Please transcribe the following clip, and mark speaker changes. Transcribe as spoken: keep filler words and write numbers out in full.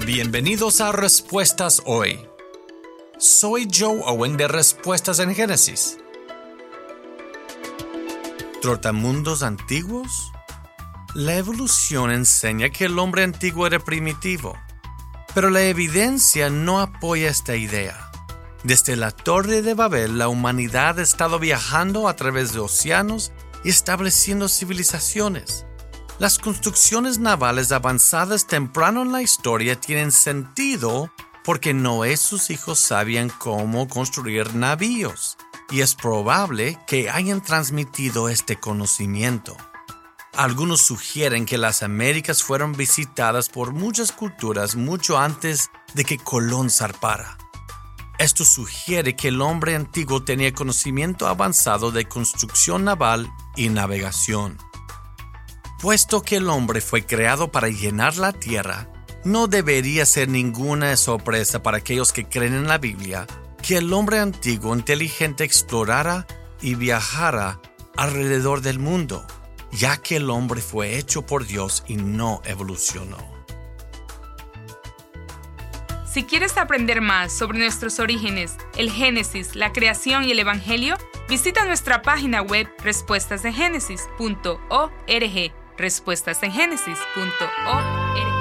Speaker 1: Bienvenidos a Respuestas Hoy. Soy Joe Owen de Respuestas en Génesis. ¿Trotamundos antiguos? La evolución enseña que el hombre antiguo era primitivo, pero la evidencia no apoya esta idea. Desde la Torre de Babel, la humanidad ha estado viajando a través de océanos y estableciendo civilizaciones. Las construcciones navales avanzadas temprano en la historia tienen sentido porque Noé y sus hijos sabían cómo construir navíos, y es probable que hayan transmitido este conocimiento. Algunos sugieren que las Américas fueron visitadas por muchas culturas mucho antes de que Colón zarpara. Esto sugiere que el hombre antiguo tenía conocimiento avanzado de construcción naval y navegación. Puesto que el hombre fue creado para llenar la tierra, no debería ser ninguna sorpresa para aquellos que creen en la Biblia que el hombre antiguo inteligente explorara y viajara alrededor del mundo, ya que el hombre fue hecho por Dios y no evolucionó.
Speaker 2: Si quieres aprender más sobre nuestros orígenes, el Génesis, la creación y el Evangelio, visita nuestra página web respuestas en génesis punto org. respuestas en génesis punto org